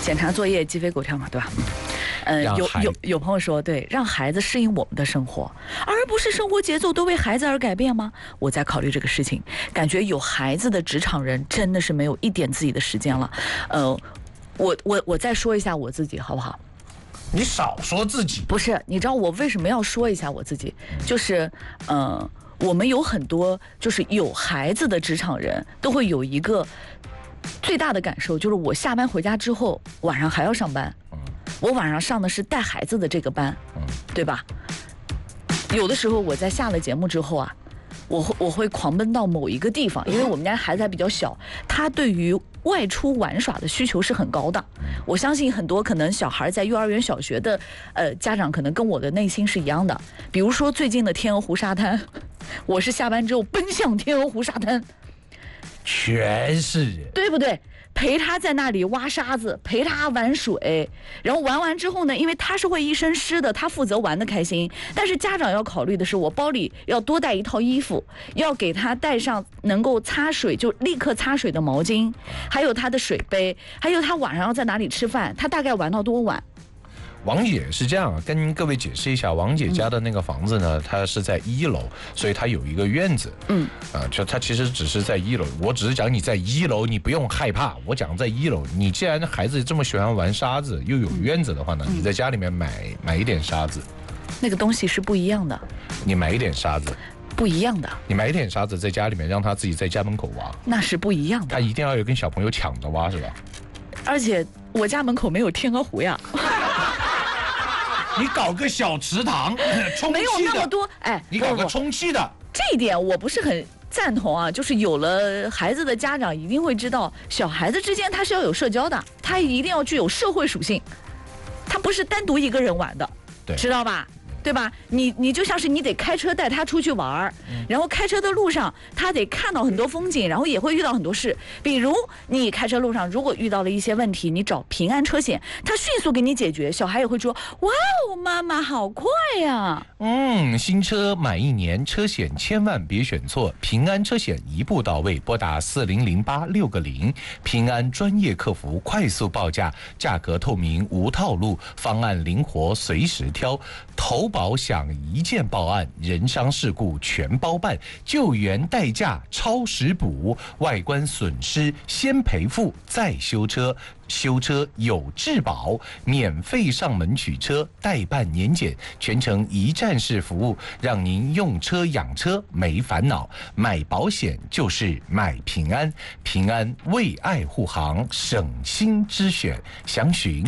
检查作业鸡飞狗跳嘛，对吧？有朋友说，对，让孩子适应我们的生活，而不是生活节奏都为孩子而改变吗？我在考虑这个事情，感觉有孩子的职场人真的是没有一点自己的时间了。我再说一下我自己好不好？ 你少说自己。 不是，你知道我为什么要说一下我自己？就是我们有很多就是有孩子的职场人都会有一个最大的感受，就是我下班回家之后晚上还要上班。我晚上上的是带孩子的这个班，对吧？有的时候我在下了节目之后啊，我会狂奔到某一个地方，因为我们家孩子还比较小，他对于外出玩耍的需求是很高的。我相信很多可能小孩在幼儿园、小学的家长可能跟我的内心是一样的。比如说最近的天鹅湖沙滩，我是下班之后奔向天鹅湖沙滩， 全是人， 对不对？陪他在那里挖沙子，陪他玩水，然后玩完之后呢，因为他是会一身湿的，他负责玩得开心。但是家长要考虑的是，我包里要多带一套衣服，要给他带上能够擦水就立刻擦水的毛巾，还有他的水杯，还有他晚上要在哪里吃饭，他大概玩到多晚。 王姐是这样，跟各位解释一下，王姐家的那个房子呢，它是在1楼，所以它有一个院子。就它其实只是在1楼，我只是讲你在1楼，你不用害怕。我讲在1楼，你既然孩子这么喜欢玩沙子，又有院子的话呢，你在家里面买一点沙子， 那个东西是不一样的。 你买一点沙子。 不一样的， 你买一点沙子在家里面，让他自己在家门口挖， 那是不一样的。 他一定要有跟小朋友抢着挖，是吧？ 而且我家门口没有天鹅湖呀。 你搞个小池塘，充气的， 没有那么多， 你搞个充气的， 这一点我不是很赞同啊。就是有了孩子的家长一定会知道，小孩子之间他是要有社交的，他一定要具有社会属性，他不是单独一个人玩的，知道吧？对吧？你就像是你得开车带他出去玩，然后开车的路上他得看到很多风景，然后也会遇到很多事。比如你开车路上如果遇到了一些问题，你找平安车险，他迅速给你解决。小孩也会说：“哇哦，妈妈好快呀！” 新车买1年，车险千万别选错，平安车险一步到位，拨打4008-6个0，平安专业客服快速报价，价格透明无套路，方案灵活随时挑，投保享一键报案，人伤事故全包办，救援代驾超时补，外观损失先赔付再修车，修车有质保，免费上门取车，代办年检，全程一站式服务，让您用车养车没烦恼。买保险就是买平安，平安为爱护航，省心之选，详询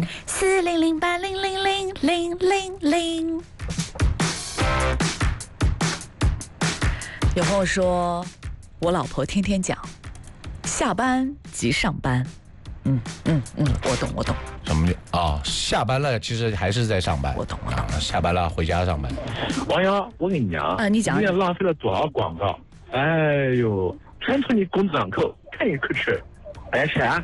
4008000000。有朋友说，我老婆天天讲，下班即上班。我懂。 什么下班了，其实还是在上班。 我懂。 下班了回家上班。 王瑶，我跟你讲你讲， 你也浪费了多少广告？哎呦，全从你工资上扣，看你可吃。啥？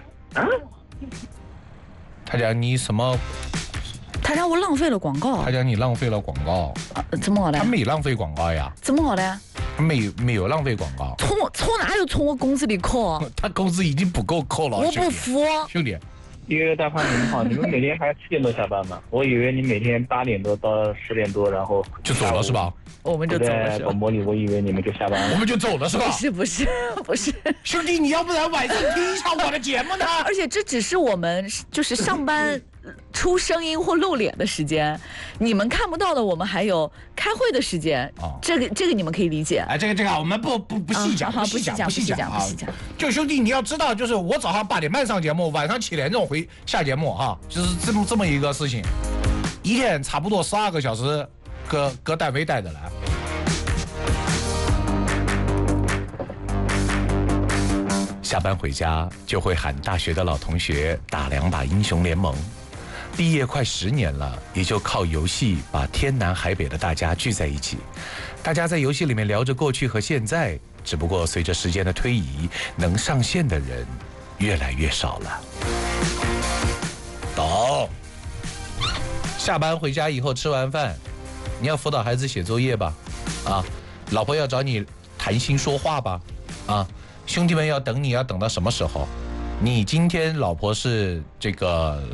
他讲你什么？ 他让我浪费了广告。 他讲你浪费了广告。 怎么好的？ 他没浪费广告呀。 怎么好的？ 没有浪费广告。 从哪有从我工资里扣？ 他工资已经不够扣了。 我不服， 兄弟。 一个大话你们好，你们每天还7点多下班吗？我以为你每天8点多到10点多，然后就走了是吧？ 我们就走了是吧？ 广播里我以为你们就下班了， 我们就走了是吧？ 不是， 兄弟，你要不然晚上听一下我的节目呢？ 而且这只是我们就是上班出声音或露脸的时间，你们看不到的，我们还有开会的时间。这个你们可以理解。 这个我们不细讲，不细讲。就兄弟，你要知道，就是我早上8点半上节目，晚上7点钟下节目就是这么一个事情，一天差不多12个小时，搁单位待着来。下班回家就会喊大学的老同学打2把英雄联盟。毕业快10年了，也就靠游戏把天南海北的大家聚在一起。大家在游戏里面聊着过去和现在，只不过随着时间的推移，能上线的人越来越少了。懂。下班回家以后吃完饭，你要辅导孩子写作业吧？老婆要找你谈心说话吧？兄弟们要等你，要等到什么时候？你今天老婆是这个